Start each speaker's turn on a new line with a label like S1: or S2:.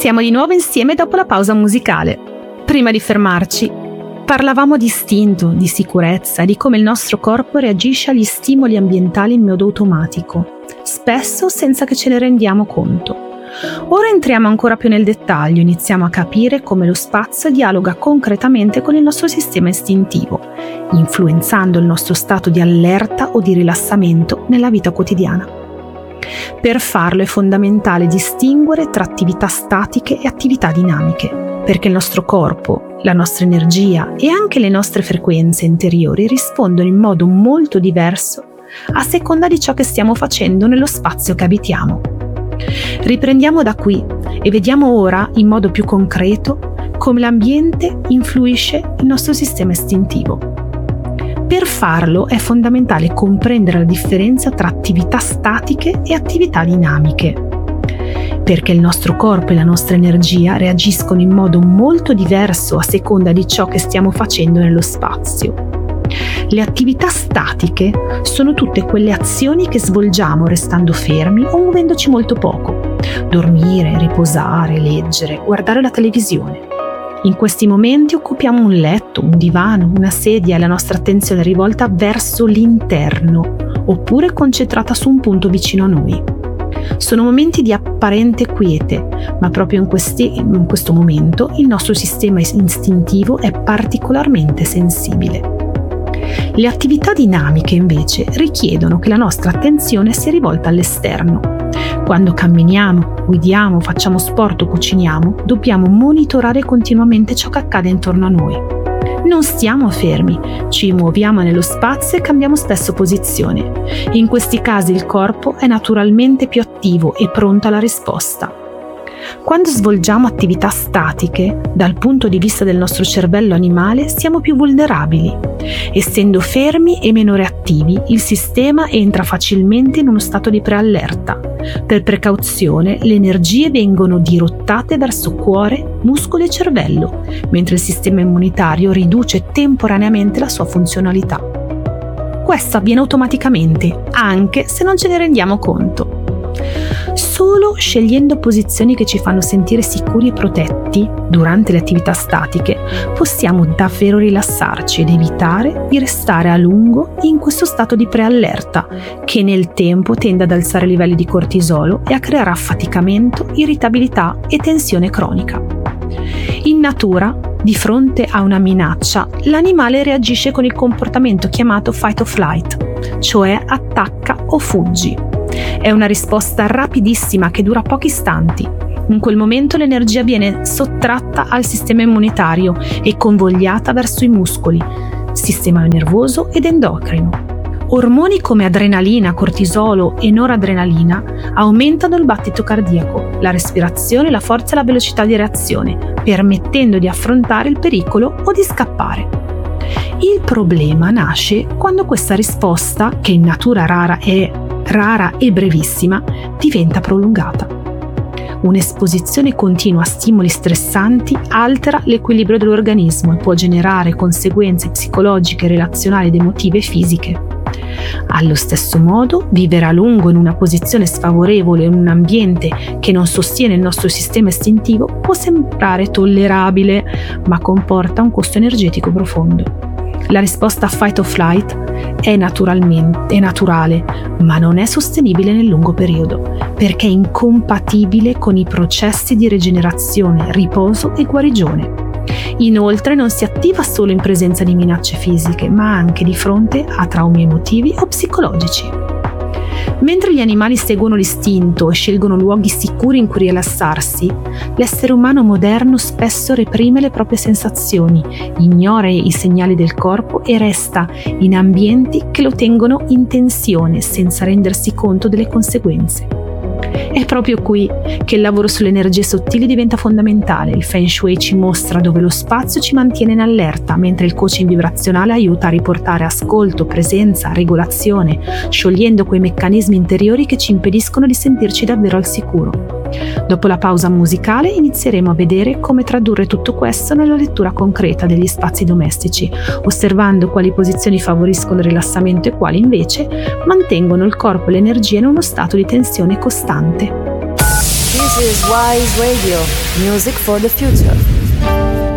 S1: Siamo di nuovo insieme dopo la pausa musicale. Prima di fermarci, parlavamo di istinto, di sicurezza e di come il nostro corpo reagisce agli stimoli ambientali in modo automatico, spesso senza che ce ne rendiamo conto. Ora entriamo ancora più nel dettaglio, iniziamo a capire come lo spazio dialoga concretamente con il nostro sistema istintivo, influenzando il nostro stato di allerta o di rilassamento nella vita quotidiana. Per farlo è fondamentale distinguere tra attività statiche e attività dinamiche, perché il nostro corpo, la nostra energia e anche le nostre frequenze interiori rispondono in modo molto diverso a seconda di ciò che stiamo facendo nello spazio che abitiamo. Riprendiamo da qui e vediamo ora in modo più concreto come l'ambiente influisce il nostro sistema istintivo. Per farlo è fondamentale comprendere la differenza tra attività statiche e attività dinamiche, perché il nostro corpo e la nostra energia reagiscono in modo molto diverso a seconda di ciò che stiamo facendo nello spazio. Le attività statiche sono tutte quelle azioni che svolgiamo restando fermi o muovendoci molto poco. Dormire, riposare, leggere, guardare la televisione. In questi momenti occupiamo un letto, un divano, una sedia e la nostra attenzione è rivolta verso l'interno, oppure concentrata su un punto vicino a noi. Sono momenti di apparente quiete, ma proprio in questo momento il nostro sistema istintivo è particolarmente sensibile. Le attività dinamiche invece richiedono che la nostra attenzione sia rivolta all'esterno. Quando camminiamo, guidiamo, facciamo sport o cuciniamo, dobbiamo monitorare continuamente ciò che accade intorno a noi. Non stiamo fermi, ci muoviamo nello spazio e cambiamo spesso posizione. In questi casi il corpo è naturalmente più attivo e pronto alla risposta. Quando svolgiamo attività statiche, dal punto di vista del nostro cervello animale, siamo più vulnerabili. Essendo fermi e meno reattivi, il sistema entra facilmente in uno stato di preallerta. Per precauzione, le energie vengono dirottate verso cuore, muscoli e cervello, mentre il sistema immunitario riduce temporaneamente la sua funzionalità. Questo avviene automaticamente, anche se non ce ne rendiamo conto. Solo scegliendo posizioni che ci fanno sentire sicuri e protetti durante le attività statiche possiamo davvero rilassarci ed evitare di restare a lungo in questo stato di preallerta che nel tempo tende ad alzare i livelli di cortisolo e a creare affaticamento, irritabilità e tensione cronica. In natura, di fronte a una minaccia, l'animale reagisce con il comportamento chiamato fight or flight, cioè attacca o fuggi. È una risposta rapidissima che dura pochi istanti. In quel momento l'energia viene sottratta al sistema immunitario e convogliata verso i muscoli, sistema nervoso ed endocrino. Ormoni come adrenalina, cortisolo e noradrenalina aumentano il battito cardiaco, la respirazione, la forza e la velocità di reazione, permettendo di affrontare il pericolo o di scappare. Il problema nasce quando questa risposta, che in natura rara e brevissima, diventa prolungata. Un'esposizione continua a stimoli stressanti altera l'equilibrio dell'organismo e può generare conseguenze psicologiche, relazionali ed emotive e fisiche. Allo stesso modo, vivere a lungo in una posizione sfavorevole in un ambiente che non sostiene il nostro sistema istintivo può sembrare tollerabile, ma comporta un costo energetico profondo. La risposta fight or flight è naturale, ma non è sostenibile nel lungo periodo, perché è incompatibile con i processi di rigenerazione, riposo e guarigione. Inoltre non si attiva solo in presenza di minacce fisiche, ma anche di fronte a traumi emotivi o psicologici. Mentre gli animali seguono l'istinto e scelgono luoghi sicuri in cui rilassarsi, l'essere umano moderno spesso reprime le proprie sensazioni, ignora i segnali del corpo e resta in ambienti che lo tengono in tensione senza rendersi conto delle conseguenze. È proprio qui che il lavoro sulle energie sottili diventa fondamentale. Il Feng Shui ci mostra dove lo spazio ci mantiene in allerta, mentre il coaching vibrazionale aiuta a riportare ascolto, presenza, regolazione, sciogliendo quei meccanismi interiori che ci impediscono di sentirci davvero al sicuro. Dopo la pausa musicale inizieremo a vedere come tradurre tutto questo nella lettura concreta degli spazi domestici, osservando quali posizioni favoriscono il rilassamento e quali invece mantengono il corpo e l'energia in uno stato di tensione costante.
S2: This This is Wise Radio, music for the future.